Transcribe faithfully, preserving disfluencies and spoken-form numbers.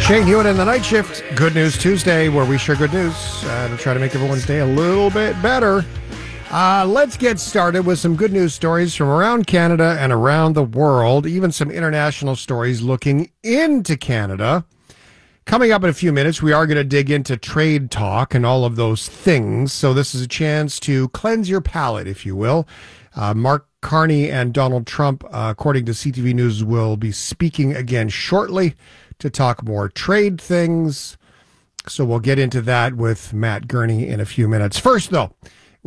Shane Hewitt in the Night Shift. Good News Tuesday, where we share good news uh, to try to make everyone's day a little bit better. Uh, let's get started with some good news stories from around Canada and around the world, even some international stories looking into Canada. Coming up in a few minutes, we are going to dig into trade talk and all of those things. So this is a chance to cleanse your palate, if you will. Uh, Mark Carney and Donald Trump, uh, according to C T V News, will be speaking again shortly to talk more trade things. So we'll get into that with Matt Gurney in a few minutes. First, though,